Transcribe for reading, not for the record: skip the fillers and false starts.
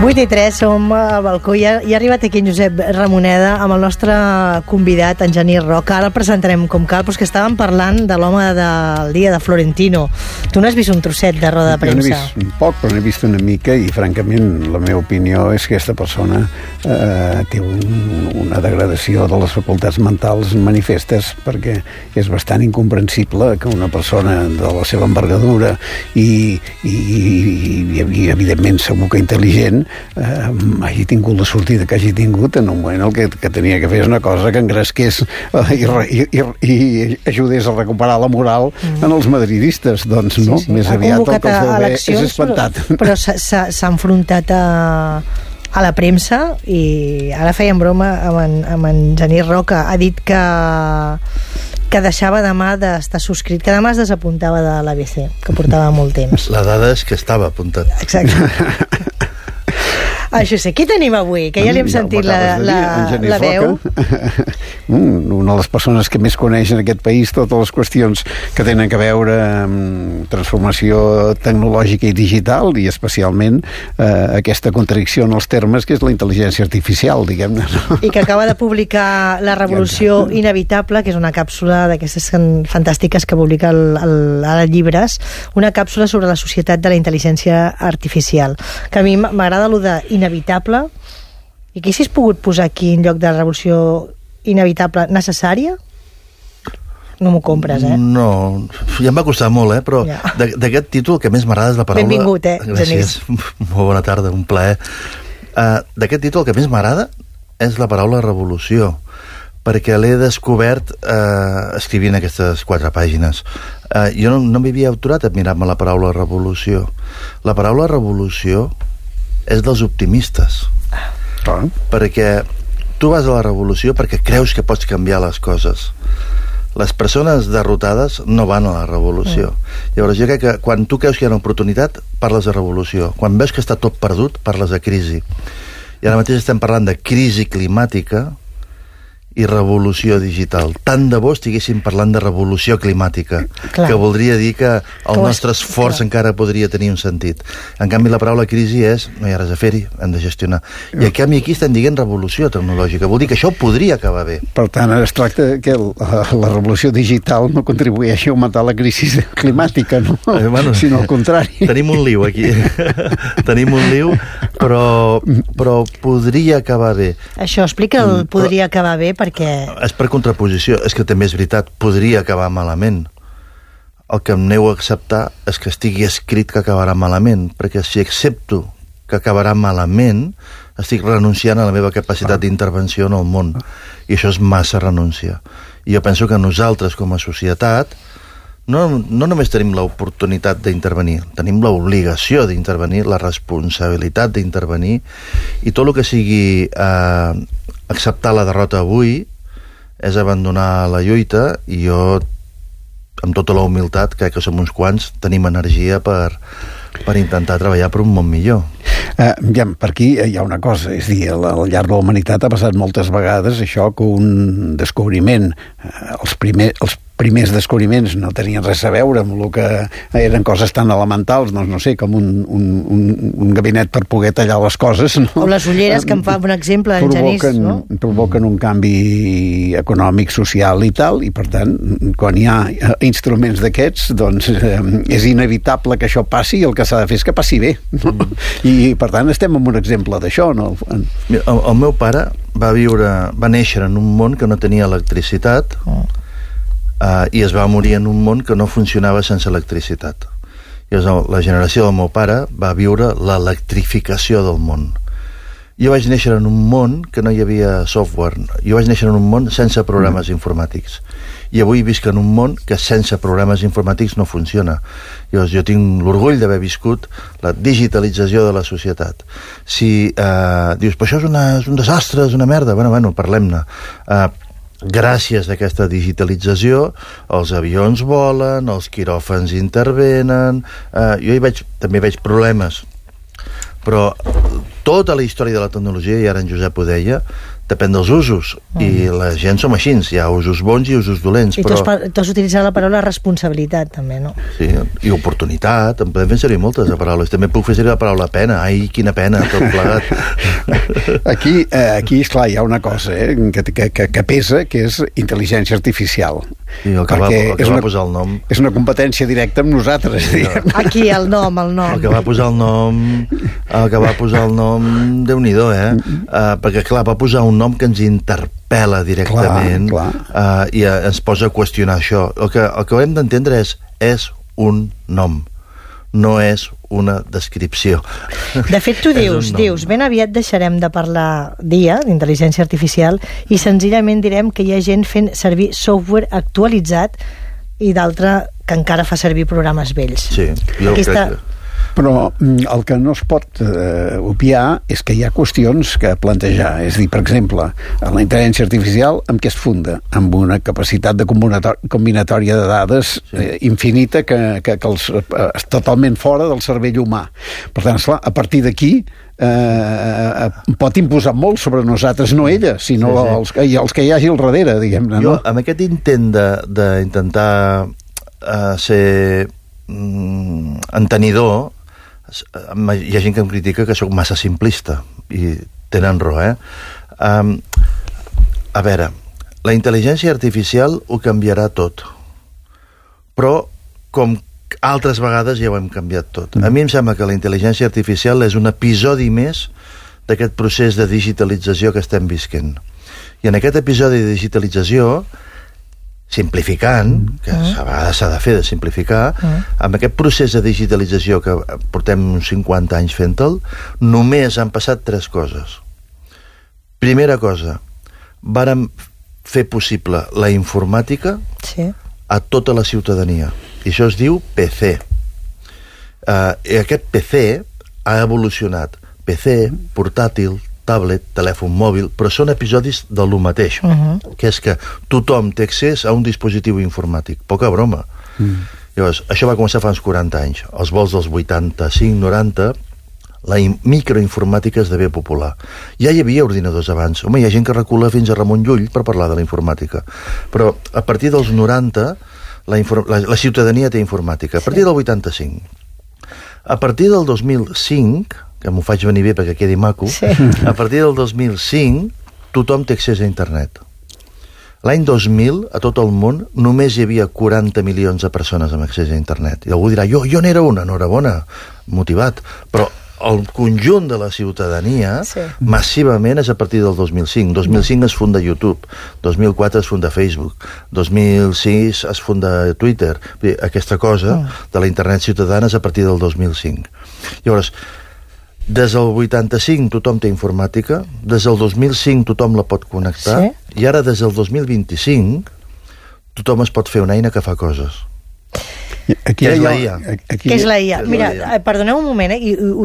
8:03, som al balcó i ha arribat aquí en Josep Ramoneda amb el nostre convidat, en Genís Roca. Ara el presentarem com cal, però és que estàvem parlant de l'home del dia de Florentino. Tu n'has vist un trosset de roda de premsa? Jo n'he vist un poc, però n'he vist una mica i francament la meva opinió és que aquesta persona té una degradació de les facultats mentals manifestes, perquè és bastant incomprensible que una persona de la seva envergadura i evidentment segur que intel·ligent hagi tingut la sortida que hagi tingut en un moment el que tenia que fer és una cosa que engresqués i ajudés a recuperar la moral en els madridistes, doncs no, sí. Més aviat el que els deu bé és espantat. Però s'ha enfrontat a la premsa i ara feien broma amb en Genís Roca. Ha dit que deixava demà d'estar subscrit, que demà es desapuntava de l'ABC, que portava molt temps. La dada és que estava apuntat. Exacte. Això sé, qui tenim avui? Que ja li hem sentit la veu. Una de les persones que més coneix en aquest país totes les qüestions que tenen a veure amb transformació tecnològica i digital, i especialment aquesta contradicció en els termes que és la intel·ligència artificial, diguem-ne. I que acaba de publicar La revolució inevitable, que és una càpsula d'aquestes fantàstiques que publica ara llibres, una càpsula sobre la societat de la intel·ligència artificial, que a mi m'agrada allò de inevitable, i que si has pogut posar aquí en lloc de revolució inevitable necessària? No m'ho compres, No, ja em va costar molt, però ja. D'aquest títol que més m'agrada és la paraula... Benvingut, Gràcies, molt bona tarda, un plaer. D'aquest títol que més m'agrada és la paraula revolució, perquè l'he descobert escrivint aquestes 4 pàgines. Jo no m'havia aturat a mirar-me la paraula revolució. La paraula revolució és dels optimistes, perquè tu vas a la revolució perquè creus que pots canviar les coses. Les persones derrotades no van a la revolució. Llavors jo crec que quan tu creus que hi ha una oportunitat, parles de revolució. Quan veus que està tot perdut, parles de crisi. I ara mateix estem parlant de crisi climàtica i revolució digital. Tant de bo estiguéssim parlant de revolució climàtica, que voldria dir que el nostre esforç encara podria tenir un sentit. En canvi, la paraula crisi és no hi ha res a fer-hi, hem de gestionar. I aquí estem dient revolució tecnològica. Vol dir que això podria acabar bé. Per tant, es tracta que la revolució digital no contribueixi a augmentar la crisi climàtica, no? Sinó al contrari. Tenim un liu aquí. Tenim un liu, però podria acabar bé. Això explica el podria acabar bé, perquè... És per contraposició, és que també és veritat, podria acabar malament. El que em neu a acceptar és que estigui escrit que acabarà malament, perquè si accepto que acabarà malament, estic renunciant a la meva capacitat d'intervenció en el món, i això és massa renúncia. I jo penso que nosaltres, com a societat, no només tenim l'oportunitat d'intervenir, tenim l'obligació d'intervenir, la responsabilitat d'intervenir, i tot el que sigui acceptar la derrota avui és abandonar la lluita, i jo, amb tota la humilitat, crec que som uns quants, tenim energia per intentar treballar per un món millor. Per aquí hi ha una cosa, és a dir, al llarg de la humanitat ha passat moltes vegades això que un descobriment, els primers descobriments no tenien res a veure amb el que eren coses tan elementals, doncs no sé, com un gabinet per poder tallar les coses, no? O les ulleres, que em fa un exemple en Genís, no? Provoquen un canvi econòmic, social i tal, i per tant, quan hi ha instruments d'aquests, doncs és inevitable que això passi, i el que s'ha de fer és que passi bé, no? I per tant estem en un exemple d'això, no? El meu pare va néixer en un món que no tenia electricitat, i es va morir en un món que no funcionava sense electricitat. La generació del meu pare va viure l'electrificació del món. Jo vaig néixer en un món que no hi havia software. Jo vaig néixer en un món sense programes informàtics. I avui visc en un món que sense programes informàtics no funciona. Jo tinc l'orgull d'haver viscut la digitalització de la societat. Si dius, però això és un desastre, és una merda, bueno, parlem-ne. Gràcies a aquesta digitalització, els avions volen, els quiròfans intervenen, jo també veig problemes, però tota la història de la tecnologia, i ara en Josep ho deia, depèn dels usos, i la gent som així, hi ha usos bons i usos dolents. I tu has utilitzat la paraula responsabilitat, també, no? Sí, i oportunitat, en podem fer servir moltes de paraules. També puc fer servir la paraula pena. Ai, quina pena, tot plegat. Aquí, esclar, hi ha una cosa que pesa, que és intel·ligència artificial. Sí, el que va posar el nom. És una competència directa amb nosaltres. Sí. Aquí, el nom. El que va posar el nom, Déu-n'hi-do, perquè, clar, va posar un nom que ens interpel·la directament, clar. I ens posa a qüestionar això. El que hem d'entendre és un nom, no és una descripció. De fet, tu dius, ben aviat deixarem de parlar d'intel·ligència artificial i senzillament direm que hi ha gent fent servir software actualitzat i d'altra que encara fa servir programes vells. Sí, jo crec que... Però el que no es pot obviar és que hi ha qüestions que plantejar. És a dir, per exemple, la intel·ligència artificial amb què es funda? Amb una capacitat de combinatòria de dades infinita que és totalment fora del cervell humà. Per tant, esclar, a partir d'aquí pot imposar molt sobre nosaltres, no ella, sinó els que hi hagi al darrere, diguem-ne. Jo, amb aquest intent d'intentar ser entenidor, hi ha gent que em critica que sóc massa simplista, i tenen raó, a veure, la intel·ligència artificial ho canviarà tot, però com altres vegades ja ho hem canviat tot. A mi em sembla que la intel·ligència artificial és un episodi més d'aquest procés de digitalització que estem visquent. I en aquest episodi de digitalització, simplificant, que a vegades s'ha de fer de simplificar, amb aquest procés de digitalització que portem uns 50 anys fent-el, només han passat 3 coses. Primera cosa, vàrem fer possible la informàtica a tota la ciutadania. I això es diu PC. I aquest PC ha evolucionat. PC, portàtil, tablet, telèfon mòbil, però són episodis de lo mateix, que és que tothom té accés a un dispositiu informàtic. Poca broma. Llavors, això va començar fa uns 40 anys. Els vols dels 85-90, la microinformàtica esdevé popular. Ja hi havia ordinadors abans. Home, hi ha gent que recula fins a Ramon Llull per parlar de la informàtica. Però a partir dels 90, la ciutadania té informàtica. A partir del 85. A partir del 2005, que m'ho faig venir bé perquè quedi maco, a partir del 2005 tothom té accés a internet. L'any 2000, a tot el món, només hi havia 40 milions de persones amb accés a internet. I algú dirà, jo n'era una, enhorabona, motivat, però el conjunt de la ciutadania massivament és a partir del 2005. 2005 es funda YouTube, 2004 es funda Facebook, 2006 es funda Twitter. Aquesta cosa de la internet ciutadana és a partir del 2005. Llavors, des del 85 tothom té informàtica, des del 2005 tothom la pot connectar, i ara des del 2025 tothom es pot fer una eina que fa coses. Què és la IA? Què és la IA? Mira, perdoneu un moment,